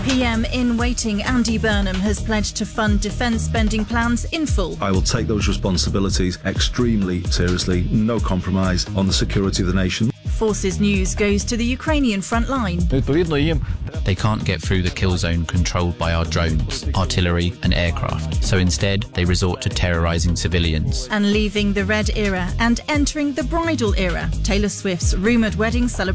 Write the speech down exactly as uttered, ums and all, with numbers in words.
P M in waiting Andy Burnham has pledged to fund defence spending plans in full. I will take those responsibilities extremely seriously. No compromise on the security of the nation. Forces News goes to the Ukrainian front line. They can't get through the kill zone controlled by our drones, artillery and aircraft, so instead they resort to terrorising civilians. And leaving the red era and entering the bridal era, Taylor Swift's rumoured wedding celebration